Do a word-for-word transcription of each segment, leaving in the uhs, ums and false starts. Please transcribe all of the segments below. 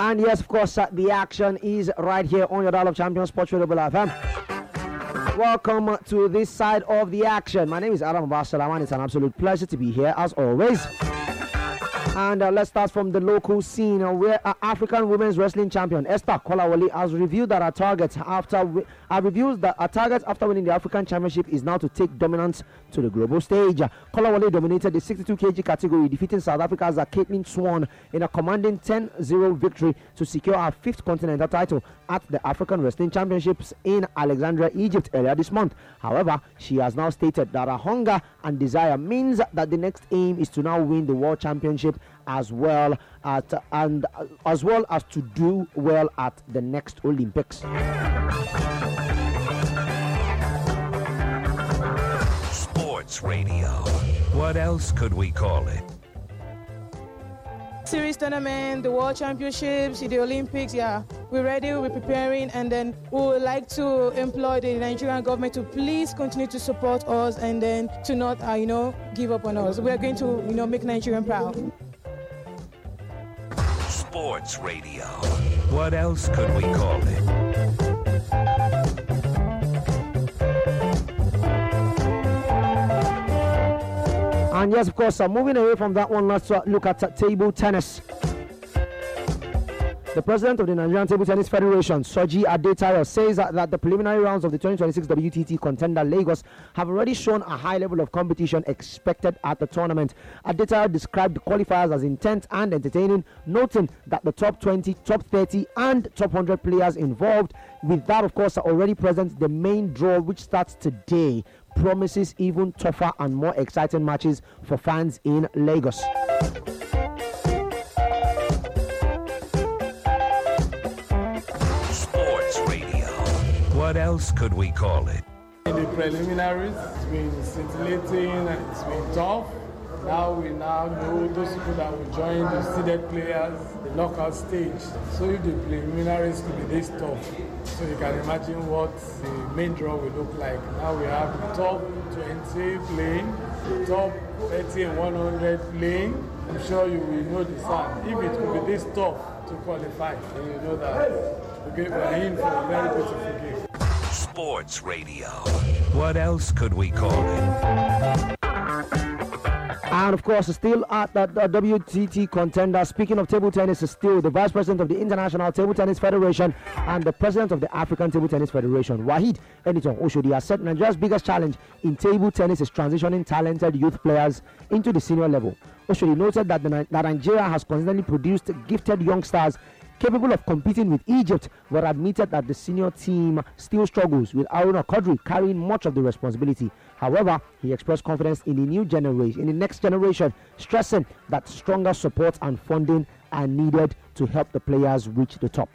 And yes, of course, uh, the action is right here on your dial of Champion Sports Radio F M. Welcome to this side of the action. My name is Adam Abbas-Salam, and it's an absolute pleasure to be here as always. And uh, let's start from the local scene uh, where uh, African women's wrestling champion Esther Kolawole has revealed that her target after wi- uh, reveals that her target after winning the African Championship is now to take dominance to the global stage. Uh, Kolawole dominated the sixty-two kilograms category, defeating South Africa's uh, Caitlin Swan in a commanding ten zero victory to secure her fifth continental title at the African Wrestling Championships in Alexandria, Egypt earlier this month. However, she has now stated that her hunger and desire means that the next aim is to now win the World Championship as well at and uh, as well as to do well at the next Olympics. Sports Radio. What else could we call it? Series tournament, the World Championships, the Olympics, yeah. We're ready, we're preparing, and then we would like to employ the Nigerian government to please continue to support us and then to not, uh, you know, give up on us. We're going to, you know, make Nigeria proud. Sports Radio. What else could we call it? And yes, of course, uh, moving away from that one, let's uh, look at uh, table tennis. The president of the Nigerian Table Tennis Federation, Soji Adetayo, says that, that the preliminary rounds of the twenty twenty-six W T T contender Lagos have already shown a high level of competition expected at the tournament. Adetayo described the qualifiers as intense and entertaining, noting that the top twenty, top thirty, and top one hundred players involved, with that, of course, already present, the main draw, which starts today, promises even tougher and more exciting matches for fans in Lagos. What else could we call it? In the preliminaries, it's been scintillating and it's been tough. Now we now know those people that will join the seeded players, the knockout stage. So if the preliminaries could be this tough, so you can imagine what the main draw will look like. Now we have the top twenty playing, the top thirty and one hundred playing. I'm sure you will know the sound. If it could be this tough to qualify, then you know that we're in for a very beautiful game. Sports Radio. What else could we call it? And of course, still at the, the W T T contender, speaking of table tennis, is still the vice president of the International Table Tennis Federation and the president of the African Table Tennis Federation, Wahid Eniton Oshodi, has said Nigeria's biggest challenge in table tennis is transitioning talented youth players into the senior level. Oshodi noted that, the, that Nigeria has consistently produced gifted young stars capable of competing with Egypt, but admitted that the senior team still struggles, with Haruna Quadri carrying much of the responsibility. However, he expressed confidence in the new generation, in the next generation, stressing that stronger support and funding are needed to help the players reach the top.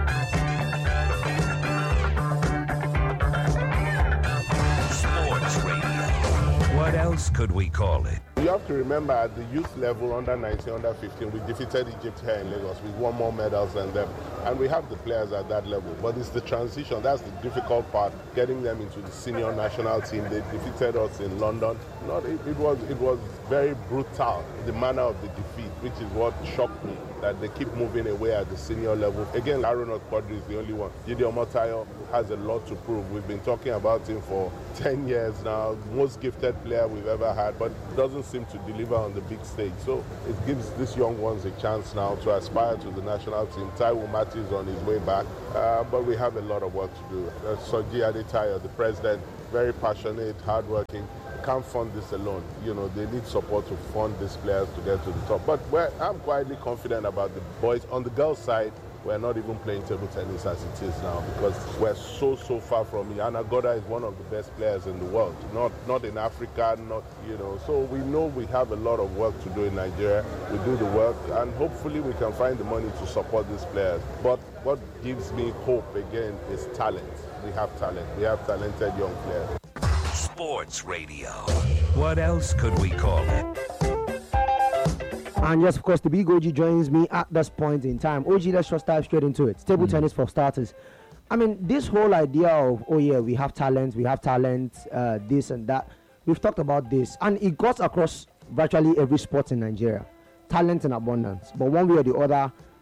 Sports Radio. What else could we call it? You have to remember, at the youth level, under nineteen, under fifteen, we defeated Egypt here in Lagos. We won more medals than them. And we have the players at that level. But it's the transition. That's the difficult part, getting them into the senior national team. They defeated us in London. Not, it, it was it was very brutal, the manner of the defeat, which is what shocked me, that they keep moving away at the senior level. Again, Haruna Quadri is the only one. Gideon Motayo has a lot to prove. We've been talking about him for ten years now. Most gifted player we've ever had, but doesn't seem to deliver on the big stage. So it gives these young ones a chance now to aspire to the national team. Taiwo Matthew is on his way back, uh, but we have a lot of work to do. Uh, Soji Adetayo, the president, very passionate, hardworking, can't fund this alone. You know, they need support to fund these players to get to the top. But we're, I'm quietly confident about the boys. On the girls' side, we're not even playing table tennis as it is now, because we're so, so far from it. Anna Goda is one of the best players in the world, not not in Africa, not, you know. So we know we have a lot of work to do in Nigeria. We do the work, and hopefully we can find the money to support these players. But what gives me hope, again, is talent. We have talent. We have talented young players. Sports Radio. What else could we call it? And yes, of course, the big O G joins me at this point in time. O G, let's just dive straight into it. Table mm. tennis for starters. I mean, this whole idea of, oh yeah, we have talent, we have talent, uh, this and that. We've talked about this, and it goes across virtually every sport in Nigeria. Talent in abundance. But one way or the other,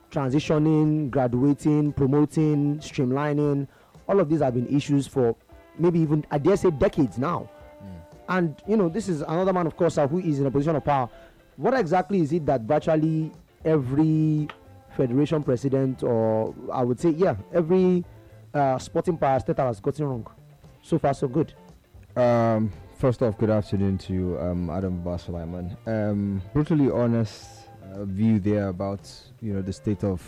transitioning, graduating, promoting, streamlining. All of these have been issues for maybe even, I dare say, decades now. Mm. And, you know, this is another man, of course, uh, who is in a position of power. What exactly is it that virtually every federation president, or I would say, yeah, every uh, sporting parastatal has gotten wrong? So far, so good. Um, first off, good afternoon to you, um, Adam Basulaiman. Um, brutally honest uh, view there about, you know, the state of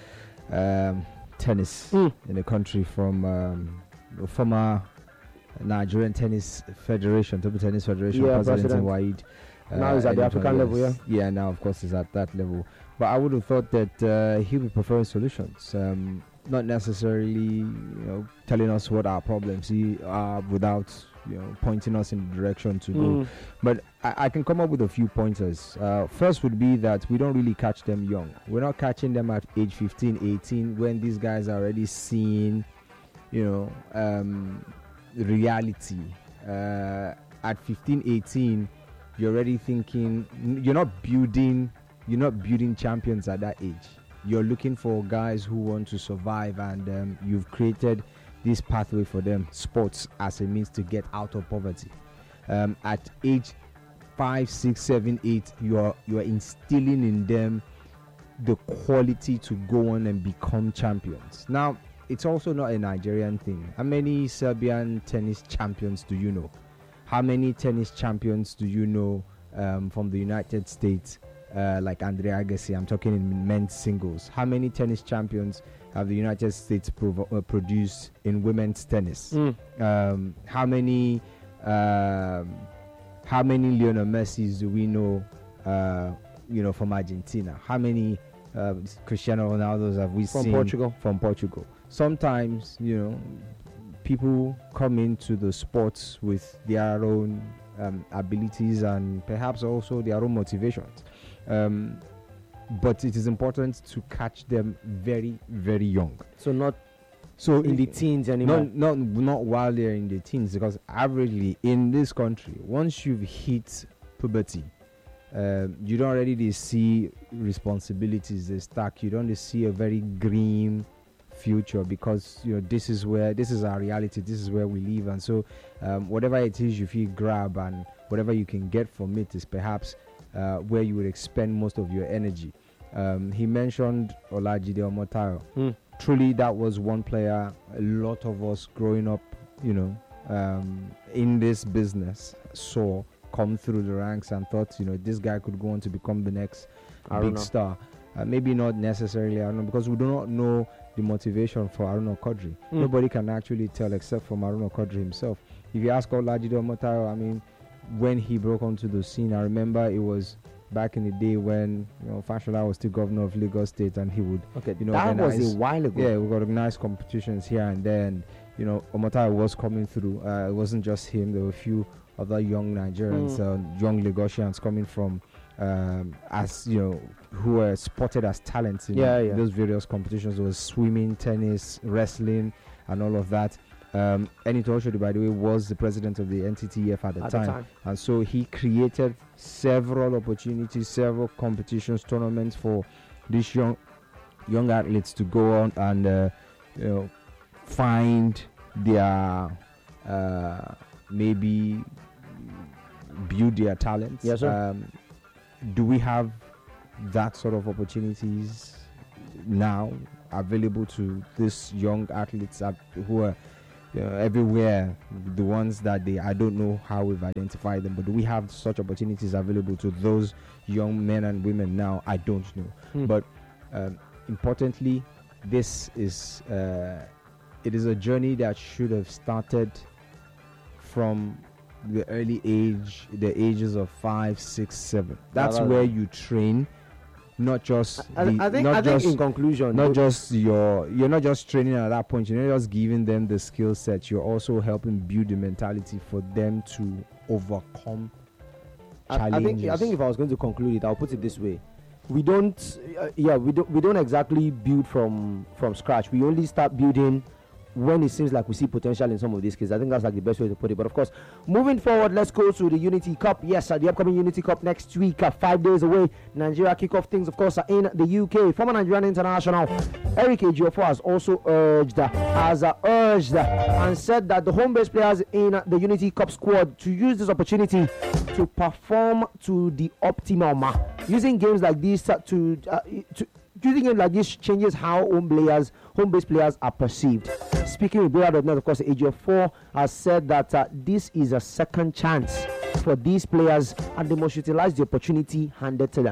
um, tennis mm. in the country from um, the former Nigerian Tennis Federation, Table Tennis Federation, yeah, President Waid. Uh, now he's at the African level, yeah? Yeah, now, of course, he's at that level. But I would have thought that uh, he would prefer solutions. Um, not necessarily, you know, telling us what our problems are without, you know, pointing us in the direction to mm. go. But I, I can come up with a few pointers. Uh, first would be that we don't really catch them young. We're not catching them at age fifteen, eighteen, when these guys are already seeing, you know, um, reality. Uh, at fifteen, eighteen, you're already thinking, you're not building, you're not building champions at that age. You're looking for guys who want to survive, and um, you've created this pathway for them, sports as a means to get out of poverty. Um, at age five, six, seven, eight, you're you're instilling in them the quality to go on and become champions. Now, it's also not a Nigerian thing. How many Serbian tennis champions do you know? How many tennis champions do you know um, from the United States? Uh, like Andre Agassi, I'm talking in men's singles. How many tennis champions have the United States prov- uh, produced in women's tennis? Mm. Um, how many, um, how many Lionel Messis do we know? Uh, you know, from Argentina. How many uh, Cristiano Ronaldos have we from seen Portugal? From Portugal. Sometimes, you know, people come into the sports with their own um, abilities and perhaps also their own motivations. Um, but it is important to catch them very, very young. So not so in the teens anymore. Not, not not while they're in the teens, because averagely in this country, once you've hit puberty, um, you don't already see responsibilities they stack. You don't see a very grim future, because you know this is where this is our reality. This is where we live, and so um, whatever it is you feel grab and whatever you can get from it is perhaps Uh, where you would expend most of your energy. Um, he mentioned Olajide Omotayo. Mm. Truly, that was one player a lot of us growing up, you know, um, in this business saw come through the ranks and thought, you know, this guy could go on to become the next big star. Uh, maybe not necessarily, I don't know, because we do not know the motivation for Aruna Kodri. Mm. Nobody can actually tell except from Aruna Kodri himself. If you ask Olajide Omotayo, I mean, when he broke onto the scene, I remember it was back in the day when, you know, Fashola was still governor of Lagos State, and he would, okay, you know, that organize, was a while ago. Yeah, we got organized competitions here and then. You know, Omotayo was coming through. Uh, it wasn't just him. There were a few other young Nigerians, mm. uh, young Lagosians coming from, um, as you know, who were spotted as talents in yeah, yeah. those various competitions. There was swimming, tennis, wrestling, and all of that. Um, Enito Oshodi, by the way, was the president of the N T T F at, the, at time. the time, and so he created several opportunities, several competitions, tournaments for these young young athletes to go on and uh, you know, find their uh, maybe build their talents. Yes, sir. Um, do we have that sort of opportunities now available to these young athletes at, who are you know, everywhere, the ones that they, I don't know how we've identified them, but do we have such opportunities available to those young men and women now? I don't know. Hmm. But um, importantly, this is, uh, it is a journey that should have started from the early age, the ages of five, six, seven. That's yeah, where you train. Not just I, the, I think, not I just think in conclusion, not just your you're not just training at that point. You're not just giving them the skill set. You're also helping build the mentality for them to overcome I, challenges. I think I think if I was going to conclude it, I'll put it this way: we don't, uh, yeah, we don't we don't exactly build from from scratch. We only start building when it seems like we see potential in some of these kids. I think that's like the best way to put it. But of course, moving forward, let's go to the Unity Cup. Yes, uh, the upcoming Unity Cup next week, uh, five days away. Nigeria kick-off things, of course, are in the U K. Former Nigerian international Eric Ejiofor has also urged, uh, has uh, urged uh, and said that the home-based players in uh, the Unity Cup squad to use this opportunity to perform to the optimum. Uh, using games like this uh, to, uh, to Using it like this changes how home players, home-based players are perceived. Speaking with Bora dot net, of course, Ejiofor has said that uh, this is a second chance for these players and they must utilize the opportunity handed to them.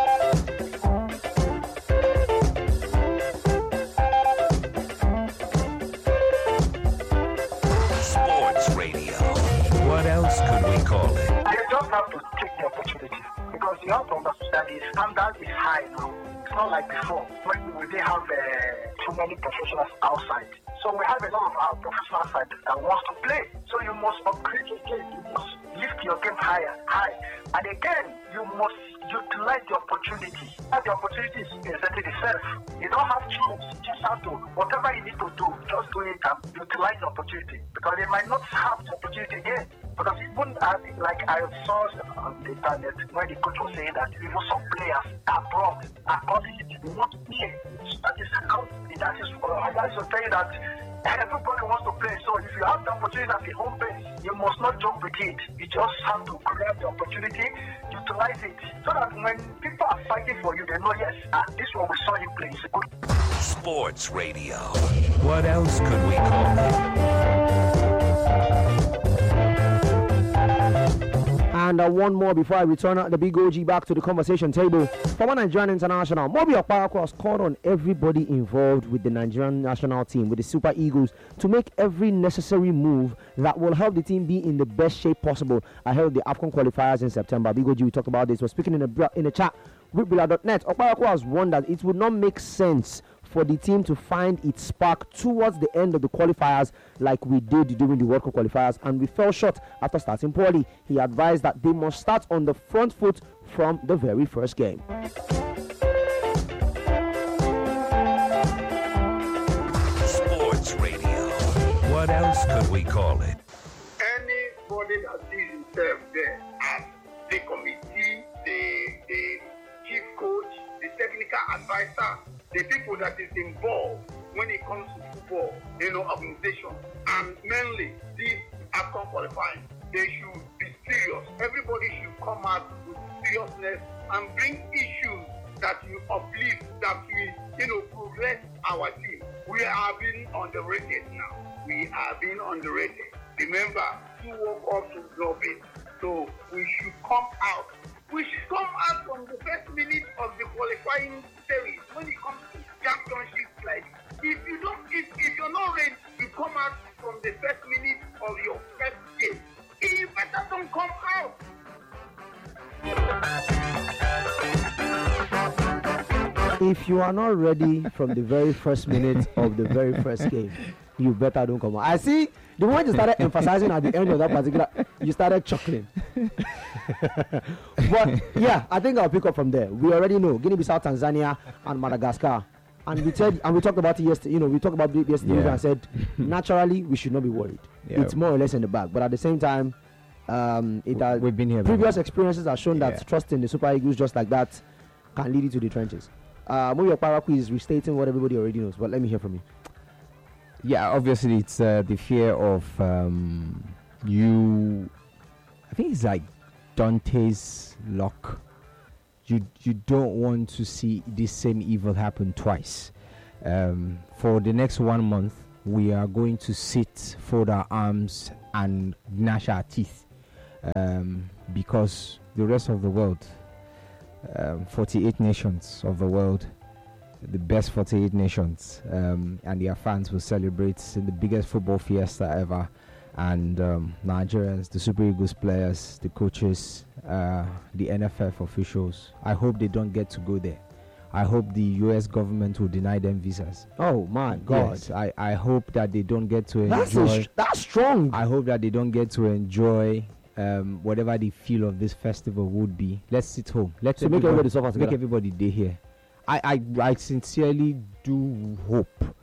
Sports Radio. What else could we call it? They just have to take the opportunity because you have to understand that the standard is high now. It's not like before when we didn't have uh, too many professionals outside. So we have a lot of our professionals outside that wants to play. So you must upgrade your game. You must lift your game higher, high. And again, you must utilize the opportunity. And the opportunity is presented itself. You don't have choice. You just have to, whatever you need to do, just do it and utilize the opportunity. Because they might not have the opportunity again. Because even as, like I saw on the internet when the coach was saying that even some players are brought, are positive, they want to play. That is how that is uh, that is to tell you that everybody wants to play. So if you have the opportunity at the home base, you must not jump with it. You just have to grab the opportunity, utilize it, so that when people are fighting for you, they know yes, uh, this one we saw you play is a good. Sports Radio. What else could we call it? And uh, one more before I return uh, the big O G back to the conversation table. Former Nigerian international Mobi Okparaku has called on everybody involved with the Nigerian national team, with the Super Eagles, to make every necessary move that will help the team be in the best shape possible ahead of the AFCON qualifiers in September. Big O G, we talked about this. We're speaking in a, in a chat with Bora dot net. Okparaku has warned that it would not make sense for the team to find its spark towards the end of the qualifiers like we did during the World Cup qualifiers, and we fell short after starting poorly. He advised that they must start on the front foot from the very first game. Sports Radio. What else could we call it? Anybody that sees himself there as the committee, the, the chief coach, the technical advisor, the people that is involved when it comes to football, you know, organization, and mainly this AFCON qualifying, they should be serious. Everybody should come out with seriousness and bring issues that you uplift, that we, you know, progress our team. We are being underrated now. We are being underrated. Remember, two World Cups to drop it. So we should come out. We should come out from the first minute of the qualifying series when it comes to championships. Like, if you don't, if, if you're not ready to come out from the first minute of your first game, you better don't come out. If you are not ready from the very first minute of the very first game, you better don't come out. I see. The moment you started emphasizing at the end of that particular, you started chuckling. But yeah, I think I'll pick up from there. We already know Guinea-Bissau, Tanzania, and Madagascar, and we said, and we talked about it yesterday. You know, we talked about it yesterday yeah. and said, naturally, we should not be worried. Yep. It's more or less in the bag, but at the same time, um, it has. We've been here. Previous experiences have shown yeah. that trust in the Super Eagles just like that can lead you to the trenches. Uh, Mobi Okparaku is restating what everybody already knows, but let me hear from you. Yeah, obviously it's uh, the fear of um, you. I think it's like Dante's luck. You you don't want to see this same evil happen twice. Um, for the next one month, we are going to sit, fold our arms, and gnash our teeth, um, because the rest of the world, um, forty-eight nations of the world, the best forty-eight nations, um, and their fans will celebrate the biggest football fiesta ever. And um, Nigerians, the Super Eagles players, the coaches, uh, the N F F officials, I hope they don't get to go there. I hope the U S government will deny them visas. Oh my God! Yes, I, I hope that they don't get to that's enjoy. Sh- that's strong. I hope that they don't get to enjoy um, whatever the feel of this festival would be. Let's sit home. Let's so make everybody suffer together. Make everybody day here. I, I, I sincerely do hope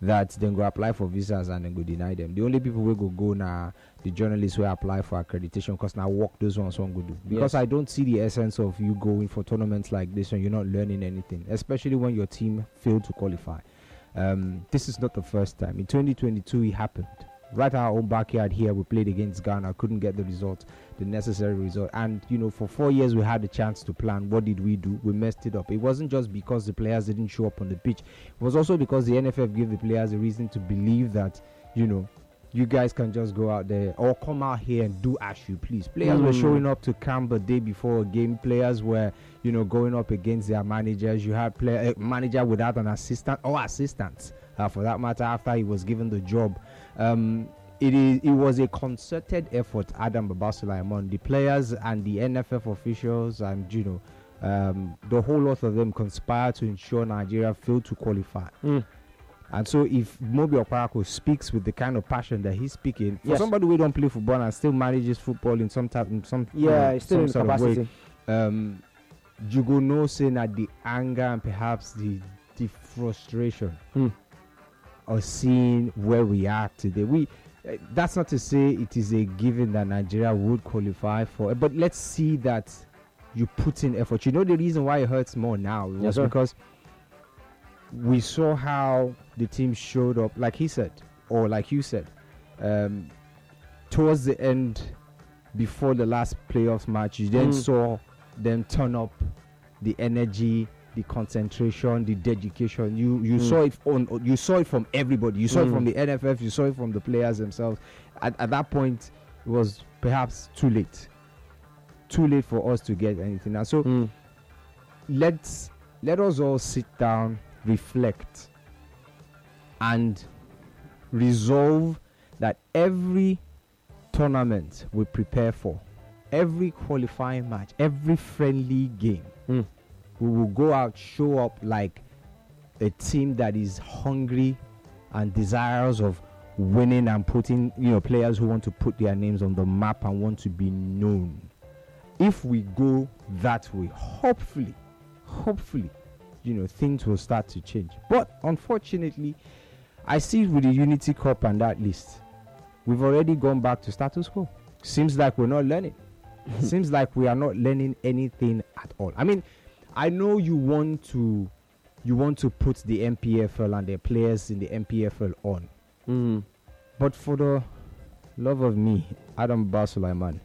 that then go apply for visas and then go deny them. The only people will go go now the journalists will apply for accreditation because now work those ones won't go do. Because yes. I don't see the essence of you going for tournaments like this and you're not learning anything, especially when your team failed to qualify. Um, this is not the first time. In twenty twenty-two, it happened. Right at our own backyard here, we played against Ghana, couldn't get the result, the necessary result. And, you know, for four years, we had the chance to plan. What did we do? We messed it up. It wasn't just because the players didn't show up on the pitch. It was also because the N F F gave the players a reason to believe that, you know, you guys can just go out there or come out here and do as you please. Players mm. were showing up to camp the day before a game. Players were, you know, going up against their managers. You had player, a manager without an assistant or assistants, uh, for that matter, after he was given the job. Um, it is. It was a concerted effort, Adam Babasulaimon, the players and the N F F officials and, you know, um, the whole lot of them conspired to ensure Nigeria failed to qualify. Mm. And so if Mobi Oparako speaks with the kind of passion that he's speaking, for yes. somebody who don't play football and still manages football in some type, in some yeah, uh, still some in sort capacity. of way, um, you go no saying that the anger and perhaps the the frustration hmm. of seeing where we are today. We uh, that's not to say it is a given that Nigeria would qualify for it, but let's see that you put in effort. You know the reason why it hurts more now was yes, because we saw how the team showed up, like he said, or like you said, um, towards the end, before the last playoffs match, you then mm. saw them turn up the energy, the concentration, the dedication. You you mm. saw it on, you saw it from everybody. You saw mm. it from the N F F. You saw it from the players themselves. At, at that point, it was perhaps too late, too late for us to get anything. And so mm. let's let us all sit down, reflect, and resolve that every tournament we prepare for, every qualifying match, every friendly game, mm. we will go out, show up like a team that is hungry and desirous of winning and putting, you know, players who want to put their names on the map and want to be known. If we go that way, hopefully, hopefully, you know, things will start to change. But unfortunately, I see with the Unity Cup and that list, we've already gone back to status quo. Seems like we're not learning. Seems like we are not learning anything at all. I mean, I know you want to, you want to put the M P F L and the players in the M P F L on, mm. but for the love of me, Adam Babasulaimon,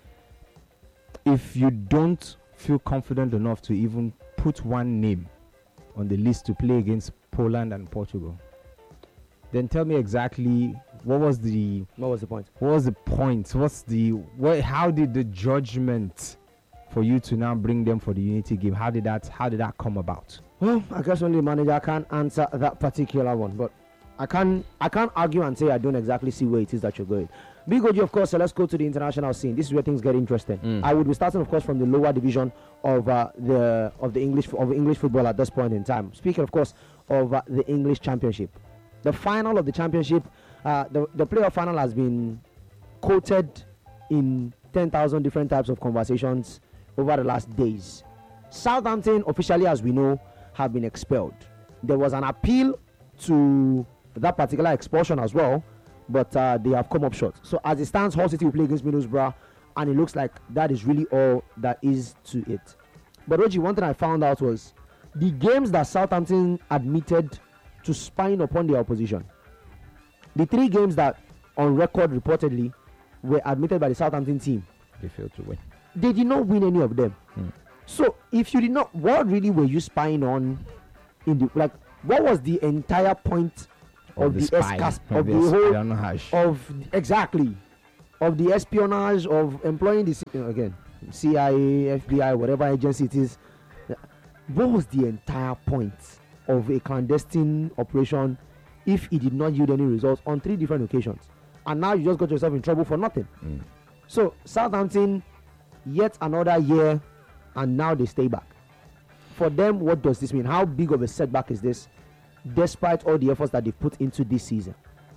if you don't feel confident enough to even put one name on the list to play against Poland and Portugal, then tell me exactly what was the what was the point? What was the point? What's the what? How did the judgment for you to now bring them for the Unity game? How did that? How did that come about? Well, I guess only the manager can't answer that particular one, but I can't I can't argue and say I don't exactly see where it is that you're going. Big O G, of course. So let's go to the international scene. This is where things get interesting. Mm. I would be starting, of course, from the lower division of uh, the of the English of English football at this point in time. Speaking, of course, of uh, the English Championship, the final of the Championship, uh, the the playoff final has been quoted in ten thousand different types of conversations over the last days. Southampton, officially, as we know, have been expelled. There was an appeal to that particular expulsion as well, but uh, they have come up short. So as it stands, Hull City will play against Middlesbrough, and it looks like that is really all that is to it. But Roji, one thing I found out was the games that Southampton admitted to spying upon their opposition. The three games that, on record reportedly, were admitted by the Southampton team, they failed to win. They did not win any of them. Mm. So if you did not, what really were you spying on? In the like, what was the entire point of, of the, the escas- of, of the whole of exactly of the espionage of employing the you know, again C I A, F B I, whatever agency it is? What was the entire point of a clandestine operation if it did not yield any results on three different occasions? And now you just got yourself in trouble for nothing. Mm. So Southampton, yet another year, and now they stay back. For them, what does this mean? How big of a setback is this, despite all the efforts that they've put into this season?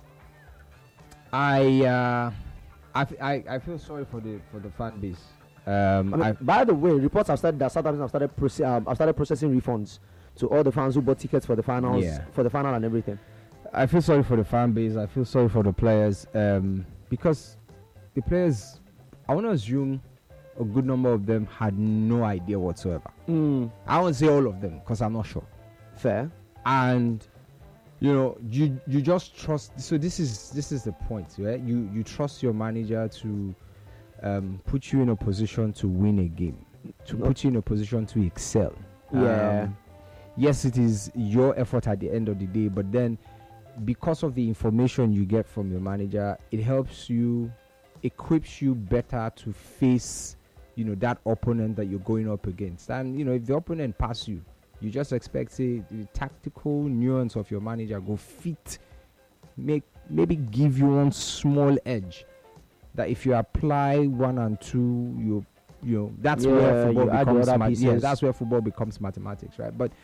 I, uh, I, f- I, I feel sorry for the for the fan base. Um, I mean, by the way, reports have started that Southampton have started proce- um, have started processing refunds to all the fans who bought tickets for the finals, yeah. for the final and everything. I feel sorry for the fan base. I feel sorry for the players um, because the players, I want to assume a good number of them had no idea whatsoever. Mm. I won't say all of them because I'm not sure. Fair. And you know, you you just trust. So this is this is the point, right? You you trust your manager to um, put you in a position to win a game, to No. put you in a position to excel. Yeah. Um, yes, it is your effort at the end of the day, but then because of the information you get from your manager, it helps you, equips you better to face, you know, that opponent that you're going up against. And you know, if the opponent pass you, you just expect say the tactical nuance of your manager go fit, make maybe give you one small edge that if you apply one and two, you you know that's Yeah, where you football add the becomes other ma- yeah pieces. that's where football becomes mathematics, right? But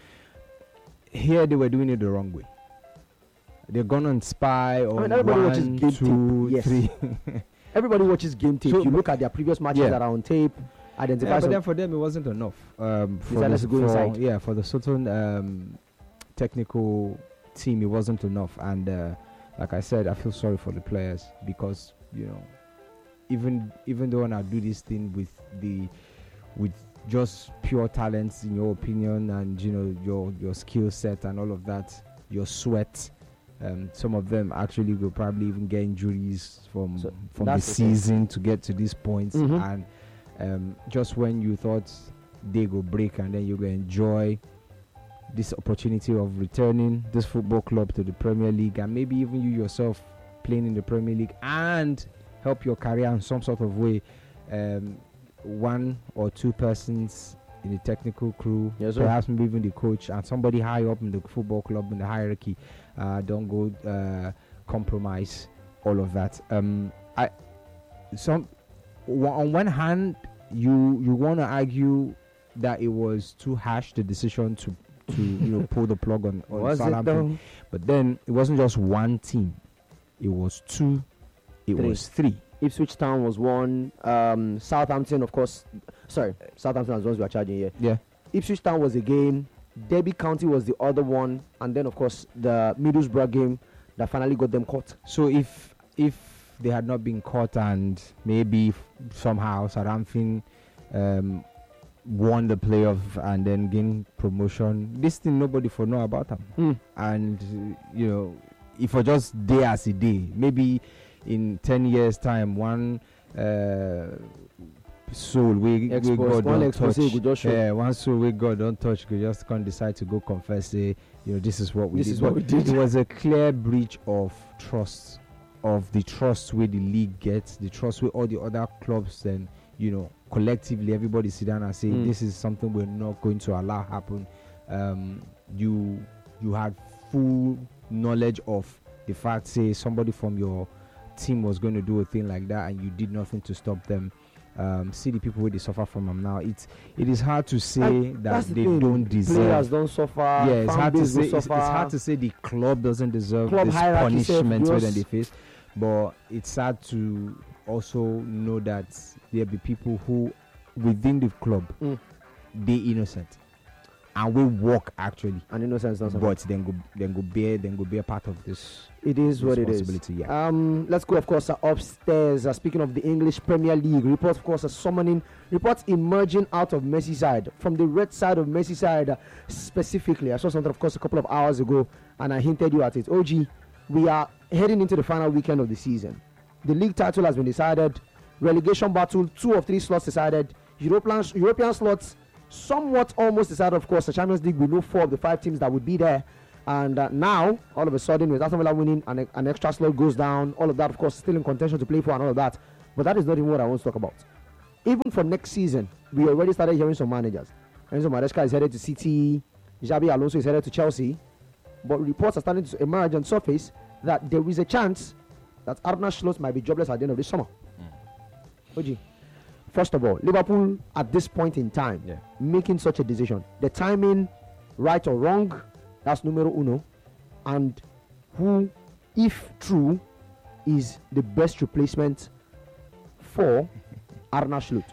here they were doing it the wrong way. They're gonna inspire on mean, everybody watches one, game two, tape, yes. three. Everybody watches game tape. So- you look at their previous matches Yeah. that are on tape, identify Yeah, but some- then for them it wasn't enough. Um, for Decided the, to go for, inside. Yeah, for the certain um, technical team, it wasn't enough. And uh, like I said, I feel sorry for the players because you know, even even though when I do this thing with the with just pure talents in your opinion and you know your your skill set and all of that, your sweat. Um, some of them actually will probably even get injuries from So from the that's the thing. season to get to these points. Mhm. And um, just when you thought they go break and then you go enjoy this opportunity of returning this football club to the Premier League and maybe even you yourself playing in the Premier League and help your career in some sort of way, um, one or two persons in the technical crew, Yes, sir. perhaps maybe even the coach and somebody high up in the football club in the hierarchy, uh, don't go uh, compromise all of that. Um, I some w- on one hand, you you want to argue that it was too harsh the decision to to you know pull the plug on, on Was it Southampton, though? but then it wasn't just one team; it was two, it Three. was three. Ipswich Town was one. Um, Southampton, of course. Sorry, Southampton was the ones we are charging here. Yeah, Ipswich Town was a game. Derby County was the other one, and then of course the Middlesbrough game that finally got them caught. so if if they had not been caught and maybe f- somehow Southampton um, won the playoff and then gained promotion, this thing nobody for know about them. Mm. And uh, you know, if I just day as a day, maybe in ten years time, one uh, soul we, we Expose- God one don't expose touch, go just show. yeah, one soul we God don't touch, could just can't decide to go confess, say, you know, this is what we This did. is what But we did. It was a clear breach of trust, of the trust where the league gets, the trust where all the other clubs and you know collectively everybody sit down and say Mm. this is something we're not going to allow happen. Um, you you had full knowledge of the fact, say somebody from your team was going to do a thing like that and you did nothing to stop them. Um, see the people where they suffer from them now. It's it is hard to say And that that's the they thing. don't deserve. Players don't suffer. Yeah, it's fan hard to base will say. It's, it's suffer. hard to say the club doesn't deserve Club this hierarchy self punishment just- when they face, but it's hard to also know that there be people who within the club Mm. they innocent and we work actually, And innocence doesn't. but then go then go bear then go be a part of this It is what it is. responsibility. Yeah. Um, let's go, of course, uh, upstairs. Uh, speaking of the English Premier League, reports, of course, are summoning reports emerging out of Merseyside, from the red side of Merseyside uh, specifically. I saw something, of course, a couple of hours ago, and I hinted you at it. O G, we are heading into the final weekend of the season. The league title has been decided. Relegation battle, two of three slots decided. European European slots, somewhat almost decided. Of course, the Champions League, we know four of the five teams that would be there. And uh, now, all of a sudden, with Aston Villa winning, an, an extra slot goes down. All of that, of course, still in contention to play for and all of that. But that is not even what I want to talk about. Even for next season, we already started hearing some managers. Enzo Maresca is headed to City. Xabi Alonso is headed to Chelsea. But reports are starting to emerge and surface that there is a chance that Arne Slot might be jobless at the end of this summer. Mm. O G, first of all, Liverpool at this point in time, Yeah. making such a decision, the timing, right or wrong, that's numero uno. And who, if true, is the best replacement for Arne Slot?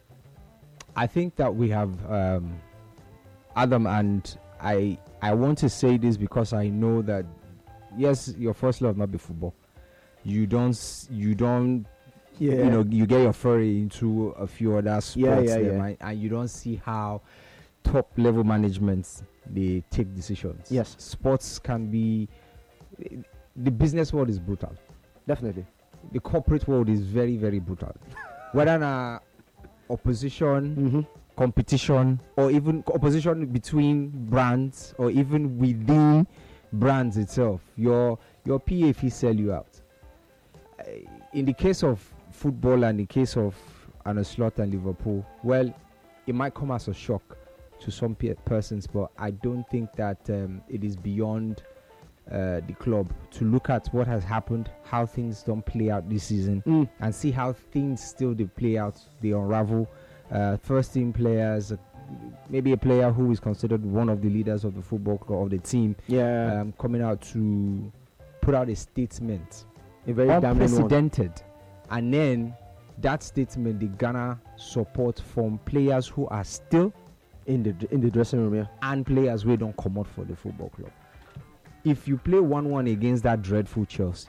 I think that we have um, Adam, and I I want to say this because I know that yes, your first love not be football. You don't, s- you don't, Yeah. you know, you get your foray into a few other sports, Yeah, yeah, there, yeah. right? And you don't see how top level managements they take decisions. Yes. Sports can be, the business world is brutal. Definitely. The corporate world is very, very brutal. Whether na opposition, Mm-hmm. competition, or even co- opposition between brands, or even within brands itself, your your P A if he sell you out. Uh, In the case of football and the case of Arne Slot and Liverpool, well, it might come as a shock to some pe- persons, but I don't think that um, it is beyond uh, the club to look at what has happened, how things don't play out this season, Mm. and see how things still they play out, they unravel. Uh, first team players, uh, maybe a player who is considered one of the leaders of the football club of the team, Yeah. um, coming out to put out a statement, a very damning one. unprecedented, and then that statement, the Ghana support from players who are still in the in the dressing room. Yeah. and players who don't come out for the football club. If you play one one against that dreadful Chelsea,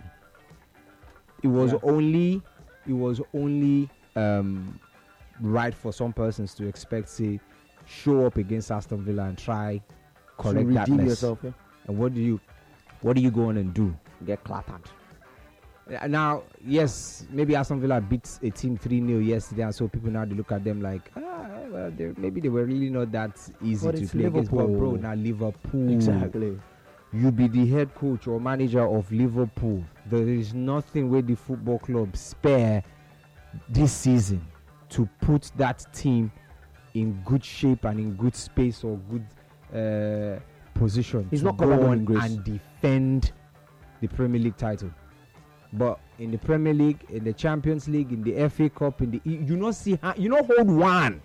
it was Yeah. only it was only um, right for some persons to expect, say, show up against Aston Villa and try correct to that redeem mess. yourself. Yeah. And what do you what do you go on and do? Get clattered. Uh, Now, yes, maybe Aston Villa beat a team three nil yesterday, and so people now they look at them like, ah, well, they- maybe they were really not that easy But to it's play against. But Liverpool. bro, now Liverpool. Exactly. You be the head coach or manager of Liverpool. There is nothing where the football club spare this season to put that team in good shape and in good space or good uh, position He's to not covered go in on grace. and defend the Premier League title. But in the Premier League, in the Champions League, in the F A Cup, in the you, you not see ha- you not hold one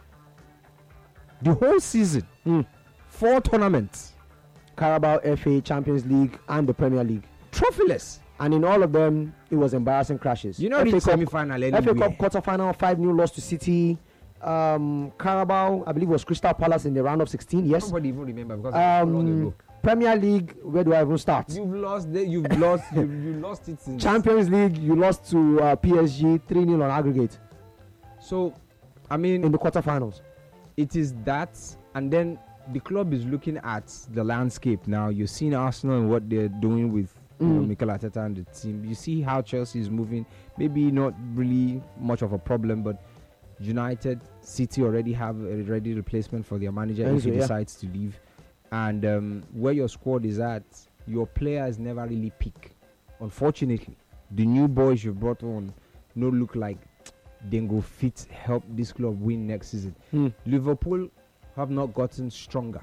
the whole season. Mm. Four tournaments, Carabao, F A, Champions League, and the Premier League. trophyless. And in all of them, it was embarrassing crashes. You know, F A reach Cup, semi-final F A anywhere. Cup quarter-final, five nil loss to City. Um, Carabao, I believe, was Crystal Palace in the round of sixteen. Yes. Nobody even remember because it's so long Um, ago. Premier League, where do I even start? You've lost. The, you've lost. You, you lost it since. Champions League, you lost to uh, P S G three nil on aggregate So, I mean, in the quarterfinals. it is that, and then the club is looking at the landscape now. You've seen Arsenal and what they're doing with you know, Mm. Mikel Arteta and the team. You see how Chelsea is moving. Maybe not really much of a problem, but United, City already have a ready replacement for their manager if Enzo, he yeah. decides to leave. And um, where your squad is at, your players never really peak. Unfortunately, the new boys you brought on no look like they go fit help this club win next season. Mm. Liverpool have not gotten stronger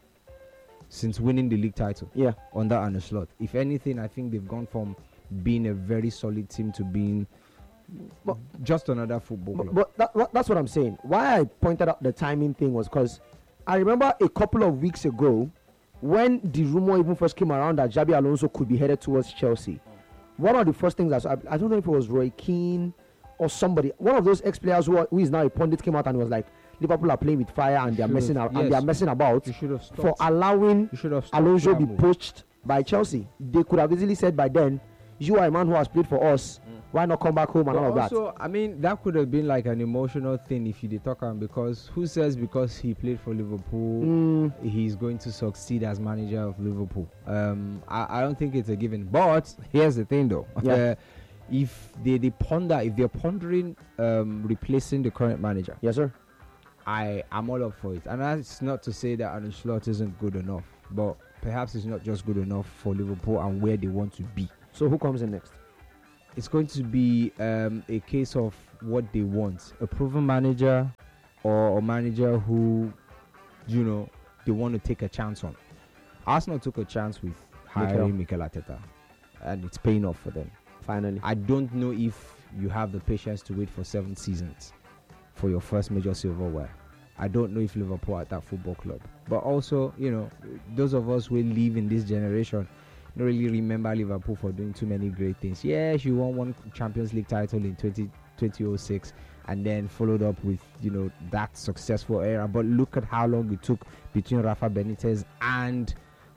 since winning the league title Yeah. under Arne Slot. If anything, I think they've gone from being a very solid team to being But- just another football But, club. but that, what- that's what I'm saying. Why I pointed out the timing thing was because I remember a couple of weeks ago when the rumor even first came around that Xabi Alonso could be headed towards Chelsea. One of the first things I saw, I, I don't know if it was Roy Keane or somebody, one of those ex-players who, are- who is now a pundit came out and was like, Liverpool are playing with fire and they're Should messing have- out, and yes. they're messing about you should have stopped. for allowing you should have stopped Alonso that be move. poached by Chelsea. They could have easily said by then, you are a man who has played for us. Why not come back home and But all of that? also, I mean, that could have been like an emotional thing if you did talk on, because who says because he played for Liverpool Mm, he's going to succeed as manager of Liverpool? Um, I, I don't think it's a given. But here's the thing, though. Yeah. Uh, if they, they ponder, if they're pondering um, replacing the current manager, yes, sir. I am all up for it. And that's not to say that Arne Slot isn't good enough, but perhaps it's not just good enough for Liverpool and where they want to be. So who comes in next? It's going to be um, a case of what they want: a proven manager, or a manager who, you know, they want to take a chance on. Arsenal took a chance with hiring Mikel Arteta, and it's paying off for them. Finally. I don't know if you have the patience to wait for seven seasons for your first major silverware. I don't know if Liverpool are at that football club. But also, you know, those of us who live in this generation don't really remember Liverpool for doing too many great things. Yes, you won one Champions League title in twenty, twenty oh six and then followed up with, you know, that successful era. But look at how long it took between Rafa Benitez and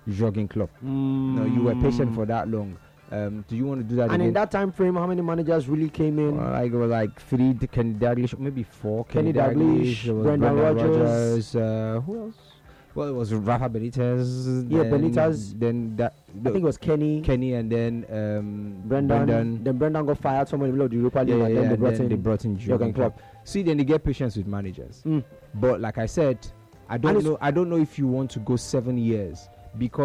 Jurgen Klopp. Mm. No, you were patient for that long. Um, do you want to do that And again? in that time frame, how many managers really came in? Well, like, it was like three, the Kenny Dalglish, maybe four. Kenny Dalglish, there was Brendan Rodgers. Uh, who else? Well, it was Rafa Benitez. Yeah, then, Benitez. Then that. I think it was Kenny. Kenny and then um, Brendan. Brendan. Then Brendan got fired somewhere in the middle of the Europa League, Yeah, and yeah, then they and brought then in they brought in Jurgen Jurgen Klopp. Klopp. See, then they get patience with managers. Mm. But like I said, I And don't it's- know. I don't know if you want to go seven years because.